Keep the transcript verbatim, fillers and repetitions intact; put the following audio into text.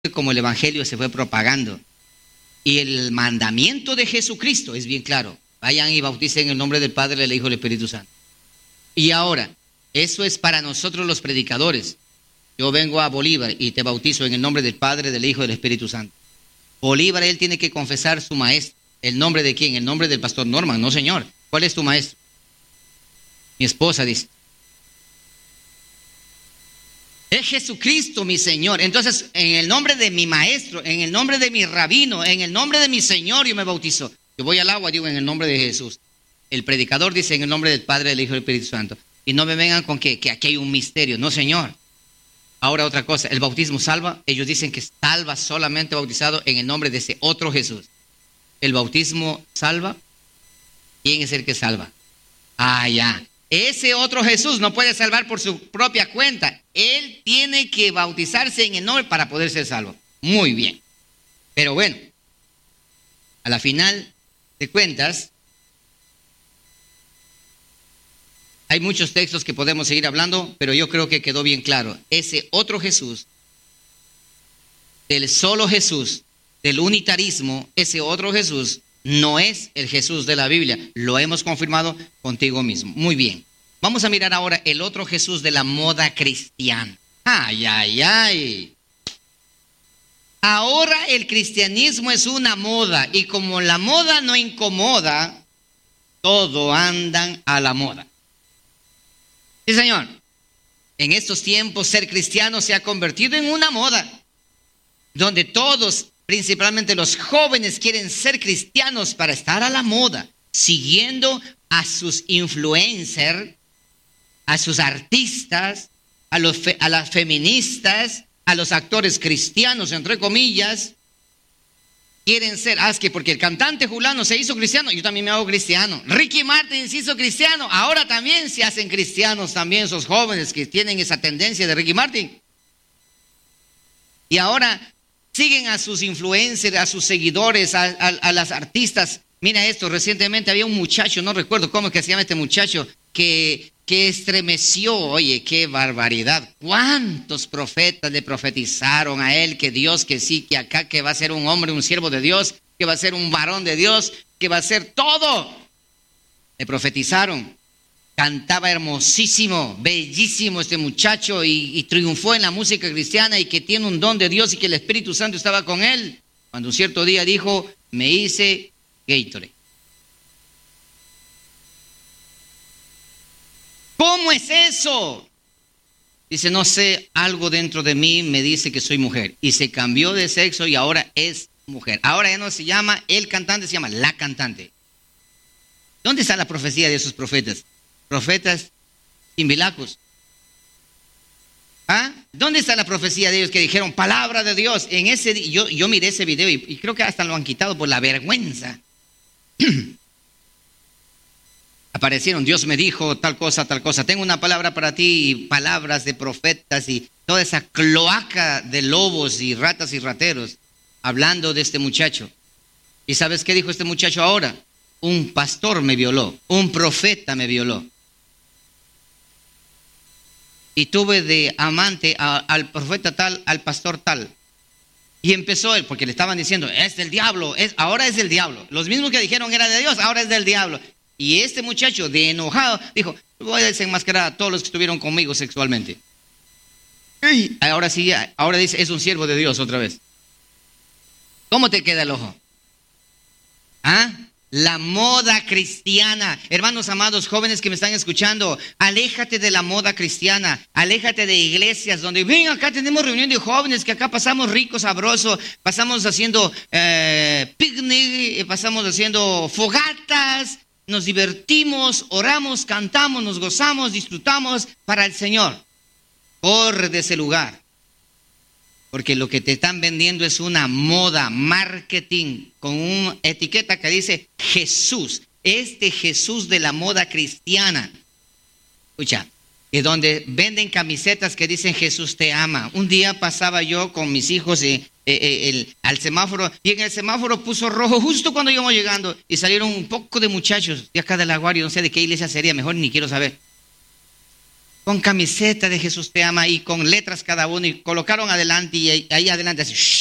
como el evangelio se fue propagando. Y el mandamiento de Jesucristo es bien claro. Vayan y bauticen en el nombre del Padre, del Hijo y del Espíritu Santo. Y ahora, eso es para nosotros los predicadores. Yo vengo a Bolívar y te bautizo en el nombre del Padre, del Hijo y del Espíritu Santo. Bolívar, él tiene que confesar su maestro. ¿El nombre de quién? El nombre del pastor Norman. No, señor. ¿Cuál es tu maestro? Mi esposa dice. Es Jesucristo, mi Señor. Entonces, en el nombre de mi maestro, en el nombre de mi rabino, en el nombre de mi Señor, yo me bautizo. Yo voy al agua, digo, en el nombre de Jesús. El predicador dice en el nombre del Padre, del Hijo y del Espíritu Santo. Y no me vengan con que, que aquí hay un misterio. No, Señor. Ahora otra cosa, ¿el bautismo salva? Ellos dicen que salva solamente bautizado en el nombre de ese otro Jesús. ¿El bautismo salva? ¿Quién es el que salva? Ah, ya. Ese otro Jesús no puede salvar por su propia cuenta. Él tiene que bautizarse en el nombre para poder ser salvo. Muy bien. Pero bueno, a la final de cuentas, hay muchos textos que podemos seguir hablando, pero yo creo que quedó bien claro. Ese otro Jesús, del solo Jesús, del unitarismo, ese otro Jesús no es el Jesús de la Biblia. Lo hemos confirmado contigo mismo. Muy bien. Vamos a mirar ahora el otro Jesús de la moda cristiana. Ay, ay, ay. Ahora el cristianismo es una moda y como la moda no incomoda, todo andan a la moda. Sí, señor. En estos tiempos ser cristiano se ha convertido en una moda, donde todos, principalmente los jóvenes, quieren ser cristianos para estar a la moda, siguiendo a sus influencers, a sus artistas, a, los fe, a las feministas, a los actores cristianos, entre comillas. Quieren ser, ah, es que porque el cantante fulano se hizo cristiano, yo también me hago cristiano. Ricky Martin se hizo cristiano, ahora también se hacen cristianos también esos jóvenes que tienen esa tendencia de Ricky Martin. Y ahora siguen a sus influencers, a sus seguidores, a, a, a las artistas. Mira esto, recientemente había un muchacho, no recuerdo cómo es que se llama este muchacho, que, que estremeció, oye, qué barbaridad. ¿Cuántos profetas le profetizaron a él que Dios, que sí, que acá, que va a ser un hombre, un siervo de Dios, que va a ser un varón de Dios, que va a ser todo? Le profetizaron. Cantaba hermosísimo, bellísimo este muchacho y, y triunfó en la música cristiana y que tiene un don de Dios y que el Espíritu Santo estaba con él. Cuando un cierto día dijo, me hice Gatorade. ¿Cómo es eso? Dice, no sé, algo dentro de mí me dice que soy mujer. Y se cambió de sexo y ahora es mujer. Ahora ya no se llama el cantante, se llama la cantante. ¿Dónde está la profecía de esos profetas? Profetas simbilacos. ¿Ah? ¿Dónde está la profecía de ellos que dijeron palabra de Dios? En ese, yo, yo miré ese video y, y creo que hasta lo han quitado por la vergüenza. Aparecieron, Dios me dijo tal cosa, tal cosa. Tengo una palabra para ti y palabras de profetas y toda esa cloaca de lobos y ratas y rateros hablando de este muchacho. ¿Y sabes qué dijo este muchacho ahora? Un pastor me violó, un profeta me violó. Y tuve de amante a, al profeta tal, al pastor tal. Y empezó él, porque le estaban diciendo, es del diablo, es, ahora es del diablo. Los mismos que dijeron era de Dios, ahora es del diablo. Y este muchacho, de enojado, dijo, voy a desenmascarar a todos los que estuvieron conmigo sexualmente. Y ahora sí, ahora dice, es un siervo de Dios otra vez. ¿Cómo te queda el ojo? ¿Ah? La moda cristiana. Hermanos amados, jóvenes que me están escuchando, aléjate de la moda cristiana, aléjate de iglesias donde, ven, acá tenemos reunión de jóvenes, que acá pasamos rico, sabroso, pasamos haciendo eh, picnic, pasamos haciendo fogatas, nos divertimos, oramos, cantamos, nos gozamos, disfrutamos para el Señor. Corre de ese lugar. Porque lo que te están vendiendo es una moda, marketing, con una etiqueta que dice Jesús. Este Jesús de la moda cristiana. Escucha, es donde venden camisetas que dicen Jesús te ama. Un día pasaba yo con mis hijos eh, eh, el, al semáforo y en el semáforo puso rojo justo cuando íbamos llegando y salieron un poco de muchachos de acá del Aguario, no sé de qué iglesia sería, mejor ni quiero saber. con camiseta de Jesús te ama y con letras cada uno y colocaron adelante y ahí, ahí adelante así,